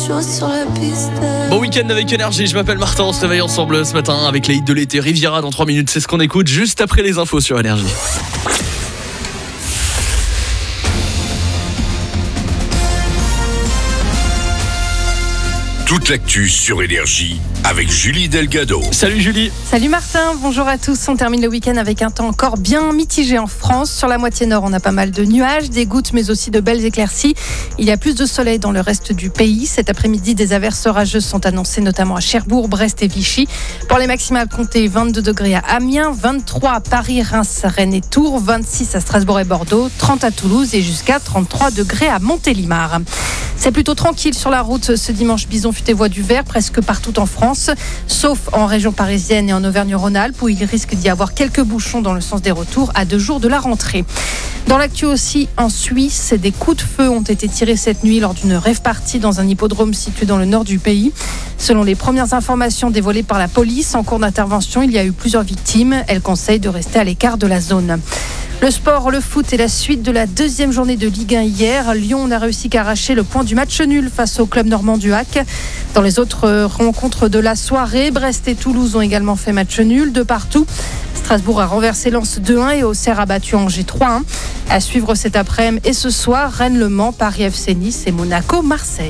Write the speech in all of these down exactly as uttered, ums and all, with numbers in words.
chaud sur la piste. Bon week-end avec Énergie, je m'appelle Martin, on se réveille ensemble ce matin avec les hits de l'été. Riviera dans trois minutes, c'est ce qu'on écoute juste après les infos sur Énergie. Toute l'actu sur Énergie avec Julie Delgado. Salut Julie. Salut Martin, bonjour à tous. On termine le week-end avec un temps encore bien mitigé en France. Sur la moitié nord, on a pas mal de nuages, des gouttes, mais aussi de belles éclaircies. Il y a plus de soleil dans le reste du pays. Cet après-midi, des averses orageuses sont annoncées, notamment à Cherbourg, Brest et Vichy. Pour les maximales, comptez vingt-deux degrés à Amiens, vingt-trois à Paris, Reims, Rennes et Tours, vingt-six à Strasbourg et Bordeaux, trente à Toulouse et jusqu'à trente-trois degrés à Montélimar. C'est plutôt tranquille sur la route ce dimanche. Bison futé voie du vert presque partout en France, sauf en région parisienne et en Auvergne-Rhône-Alpes où il risque d'y avoir quelques bouchons dans le sens des retours à deux jours de la rentrée. Dans l'actu aussi, en Suisse, des coups de feu ont été tirés cette nuit lors d'une rave party dans un hippodrome situé dans le nord du pays. Selon les premières informations dévoilées par la police, en cours d'intervention, il y a eu plusieurs victimes. Elle conseille de rester à l'écart de la zone. Le sport, le foot et la suite de la deuxième journée de Ligue un hier. Lyon n'a réussi qu'à arracher le point du match nul face au club normand du Hack. Dans les autres rencontres de la soirée, Brest et Toulouse ont également fait match nul de partout. Strasbourg a renversé Lens deux un et Auxerre a battu Angers trois un. À suivre cet après-midi et ce soir, Rennes-Le Mans, Paris F C Nice et Monaco-Marseille.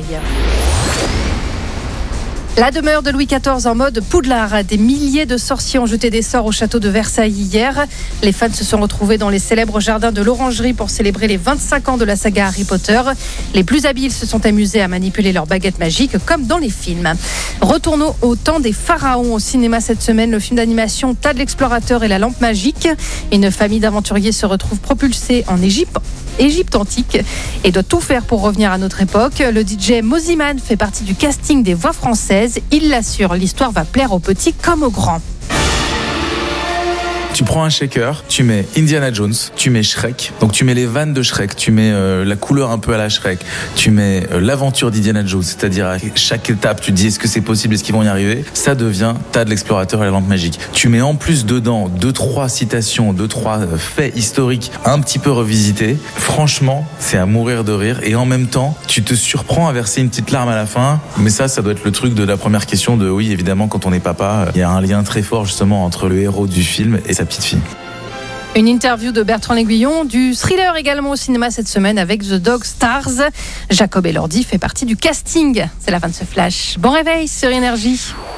La demeure de Louis quatorze en mode Poudlard. Des milliers de sorciers ont jeté des sorts au château de Versailles hier. Les fans se sont retrouvés dans les célèbres jardins de l'Orangerie pour célébrer les vingt-cinq ans de la saga Harry Potter. Les plus habiles se sont amusés à manipuler leurs baguettes magiques comme dans les films. Retournons au temps des pharaons au cinéma cette semaine. Le film d'animation Tad l'explorateur et la lampe magique. Une famille d'aventuriers se retrouve propulsée en Égypte. Égypte antique et doit tout faire pour revenir à notre époque. Le D J Moziman fait partie du casting des voix françaises. Il l'assure, l'histoire va plaire aux petits comme aux grands. Tu prends un shaker, tu mets Indiana Jones, tu mets Shrek, donc tu mets les vannes de Shrek, tu mets euh, la couleur un peu à la Shrek, tu mets euh, l'aventure d'Indiana Jones, c'est-à-dire à chaque étape tu te dis est-ce que c'est possible, est-ce qu'ils vont y arriver, ça devient Tad l'explorateur et la lampe magique. Tu mets en plus dedans deux trois citations, deux trois faits historiques un petit peu revisités, franchement c'est à mourir de rire et en même temps tu te surprends à verser une petite larme à la fin, mais ça ça doit être le truc de la première question de oui évidemment quand on est papa, il y a un lien très fort justement entre le héros du film et sa petite fille. Une interview de Bertrand L'Aiguillon, du thriller également au cinéma cette semaine avec The Dog Stars. Jacob Elordi fait partie du casting. C'est la fin de ce flash. Bon réveil sur Énergie.